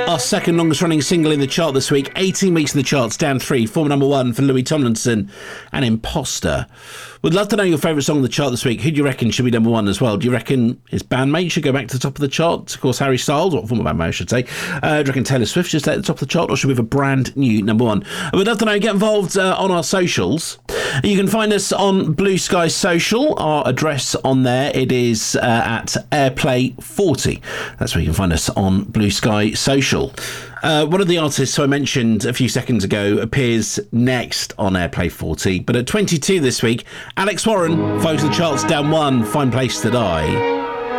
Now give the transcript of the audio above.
Our second longest running single in the chart this week, 18 weeks in the charts, down 3, former number 1 for Louis Tomlinson and Imposter. Would love to know your favourite song on the chart this week. Who do you reckon should be number 1 as well? Do you reckon his bandmate should go back to the top of the chart? Of course, Harry Styles, or former bandmate I should say. Do you reckon Taylor Swift should stay at the top of the chart, or should we have a brand new number 1? I would love to know. Get involved on our socials. You can find us on Blue Sky Social. Our address on there, it is at Airplay40. That's where you can find us on Blue Sky Social. One of the artists who I mentioned a few seconds ago appears next on Airplay 40, but at 22 this week, Alex Warren, folks, the charts down 1, Fine Place to Die.